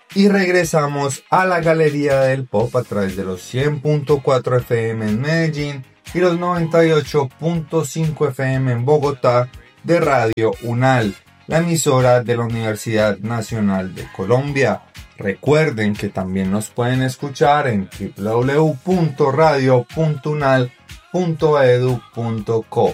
Y regresamos a la Galería del Pop a través de los 100.4 FM en Medellín y los 98.5 FM en Bogotá de Radio UNAL, la emisora de la Universidad Nacional de Colombia. Recuerden que también nos pueden escuchar en www.radio.unal.edu.co.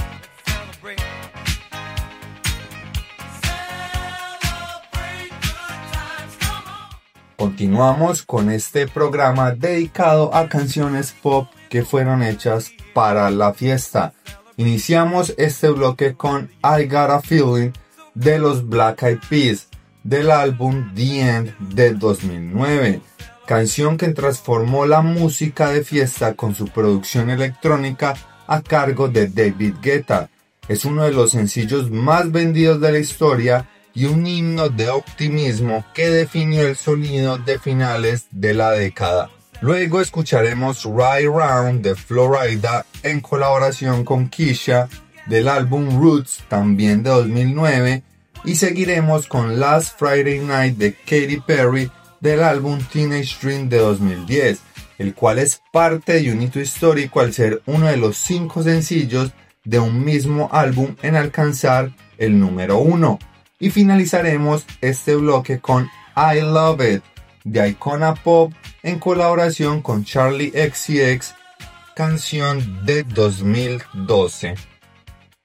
Continuamos con este programa dedicado a canciones pop que fueron hechas para la fiesta. Iniciamos este bloque con I Got a Feeling de los Black Eyed Peas del álbum The End de 2009, canción que transformó la música de fiesta con su producción electrónica a cargo de David Guetta. Es uno de los sencillos más vendidos de la historia y un himno de optimismo que definió el sonido de finales de la década. Luego escucharemos Ride Round de Florida en colaboración con Kesha del álbum Roots también de 2009 y seguiremos con Last Friday Night de Katy Perry del álbum Teenage Dream de 2010, el cual es parte de un hito histórico al ser uno de los 5 sencillos de un mismo álbum en alcanzar el número 1. Y finalizaremos este bloque con I Love It de Icona Pop en colaboración con Charli XCX, canción de 2012.